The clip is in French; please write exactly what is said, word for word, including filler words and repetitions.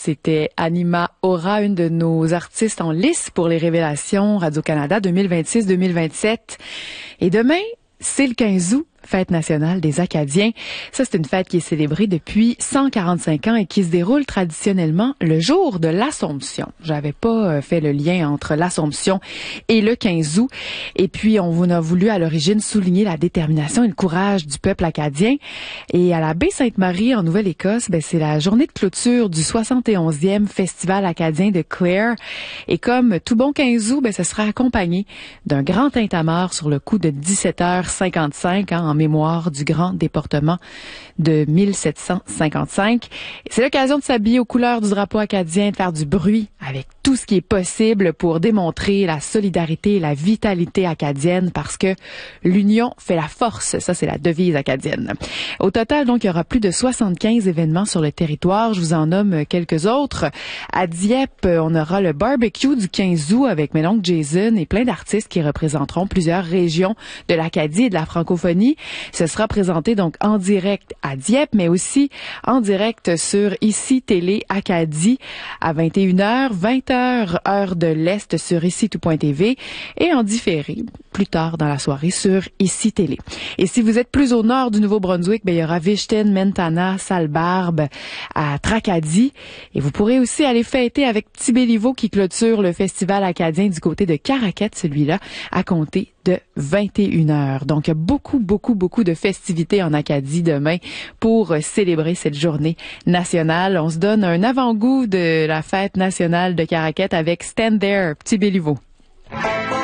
c'était Anima Aura, une de nos artistes en lice pour les révélations Radio-Canada deux mille vingt-six deux mille vingt-sept. Et demain, c'est le quinze août. Fête nationale des Acadiens. Ça, c'est une fête qui est célébrée depuis cent quarante-cinq ans et qui se déroule traditionnellement le jour de l'Assomption. J'avais pas fait le lien entre l'Assomption et le quinze août. Et puis, on a voulu à l'origine souligner la détermination et le courage du peuple acadien. Et à la baie Sainte-Marie, en Nouvelle-Écosse, ben, c'est la journée de clôture du soixante et onzième Festival acadien de Clare. Et comme tout bon quinze août, ben, ce sera accompagné d'un grand tintamarre sur le coup de dix-sept heures cinquante-cinq, hein, en mémoire du grand déportement de mille sept cent cinquante-cinq. C'est l'occasion de s'habiller aux couleurs du drapeau acadien, de faire du bruit avec tout ce qui est possible pour démontrer la solidarité et la vitalité acadienne, parce que l'union fait la force. Ça, c'est la devise acadienne. Au total, donc, il y aura plus de soixante-quinze événements sur le territoire. Je vous en nomme quelques autres. À Dieppe, on aura le barbecue du quinze août avec mes oncles Jason et plein d'artistes qui représenteront plusieurs régions de l'Acadie et de la francophonie. Ce sera présenté donc en direct à Dieppe, mais aussi en direct sur Ici Télé Acadie à vingt et une heures, vingt heures, heure de l'Est sur ici tout point t v et en différé plus tard dans la soirée sur Ici Télé. Et si vous êtes plus au nord du Nouveau-Brunswick, ben, il y aura Vichten, Mentana, Sallebarbe à Tracadie. Et vous pourrez aussi aller fêter avec Petit Béliveau qui clôture le festival acadien du côté de Caraquette, celui-là, à compter de vingt et une heures. Donc, il y a beaucoup, beaucoup, beaucoup de festivités en Acadie demain pour célébrer cette journée nationale. On se donne un avant-goût de la fête nationale de Caraquette avec Stand There, Petit Béliveau.